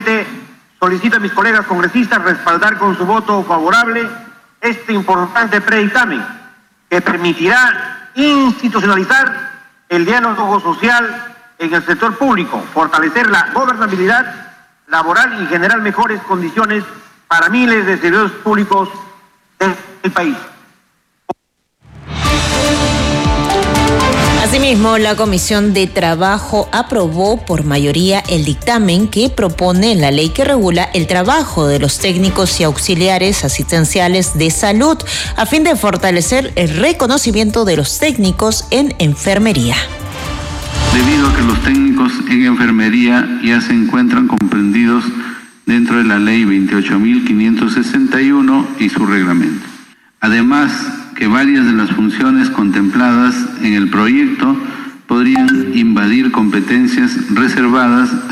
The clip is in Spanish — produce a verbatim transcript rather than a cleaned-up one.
Solicito a mis colegas congresistas respaldar con su voto favorable este importante predictamen que permitirá institucionalizar el diálogo social en el sector público, fortalecer la gobernabilidad laboral y generar mejores condiciones para miles de servidores públicos del país. Asimismo, la Comisión de Trabajo aprobó por mayoría el dictamen que propone la ley que regula el trabajo de los técnicos y auxiliares asistenciales de salud a fin de fortalecer el reconocimiento de los técnicos en enfermería. Debido a que los técnicos en enfermería ya se encuentran comprendidos dentro de la ley veintiocho mil quinientos sesenta y uno y su reglamento. Además, que varias de las funciones contempladas en el proyecto podrían invadir competencias reservadas